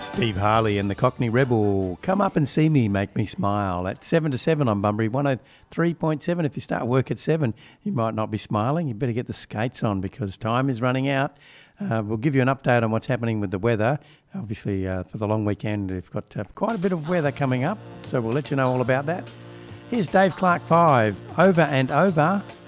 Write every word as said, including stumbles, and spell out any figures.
Steve Harley and the Cockney Rebel. Come up and see me, make me smile. At seven to seven on Bunbury, one oh three point seven. If you start work at seven, you might not be smiling. You better get the skates on because time is running out. Uh, we'll give you an update on what's happening with the weather. Obviously, uh, for the long weekend, we've got uh, quite a bit of weather coming up, so we'll let you know all about that. Here's Dave Clark five, Over and Over.